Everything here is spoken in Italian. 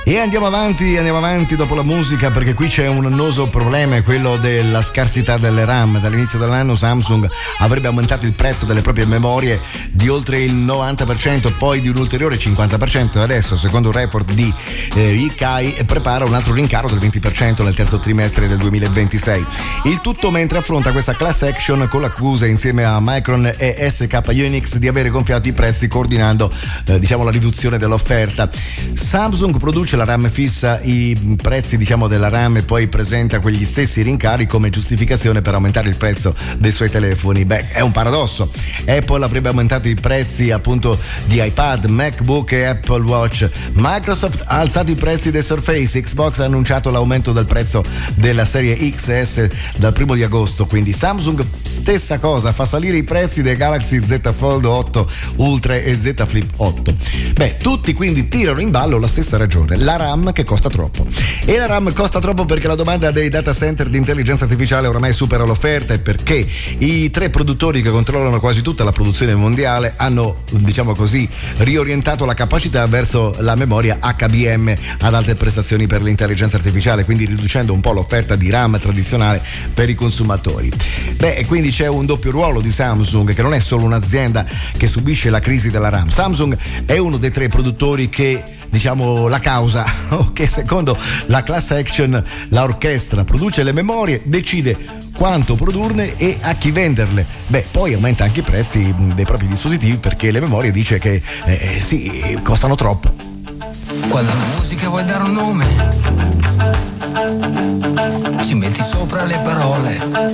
E andiamo avanti dopo la musica, perché qui c'è un annoso problema, è quello della scarsità delle RAM. Dall'inizio dell'anno Samsung avrebbe aumentato il prezzo delle proprie memorie di oltre il 90%, poi di un ulteriore 50%, e adesso, secondo un report di Yikai, prepara un altro rincaro del 20% nel terzo trimestre del 2026. Il tutto mentre affronta questa class action con l'accusa insieme a Micron e SK Unix di avere gonfiato i prezzi coordinando la riduzione dell'offerta. Samsung produce la RAM fissa i prezzi della RAM e poi presenta quegli stessi rincari come giustificazione per aumentare il prezzo dei suoi telefoni. Beh, è un paradosso. Apple avrebbe aumentato i prezzi appunto di iPad, MacBook e Apple Watch. Microsoft ha alzato i prezzi del Surface. Xbox ha annunciato l'aumento del prezzo della serie XS dal 1 di agosto. Quindi Samsung stessa cosa, fa salire i prezzi dei Galaxy Z Fold 8 Ultra e Z Flip 8. Beh, tutti quindi tirano in ballo la stessa ragione: la RAM che costa troppo. E la RAM costa troppo perché la domanda dei data center di intelligenza artificiale oramai supera l'offerta, e perché i tre produttori che controllano quasi tutta la produzione mondiale hanno, riorientato la capacità verso la memoria HBM ad alte prestazioni per l'intelligenza artificiale, quindi riducendo un po' l'offerta di RAM tradizionale per i consumatori. Beh, e quindi c'è un doppio ruolo di Samsung, che non è solo un'azienda che subisce la crisi della RAM. Samsung è uno dei tre produttori che, la causa, che secondo la class action la orchestra produce le memorie, decide quanto produrne e a chi venderle. Beh, poi aumenta anche i prezzi dei propri dispositivi, perché le memorie dice che costano troppo. Quando alla musica vuoi dare un nome, ci metti sopra le parole.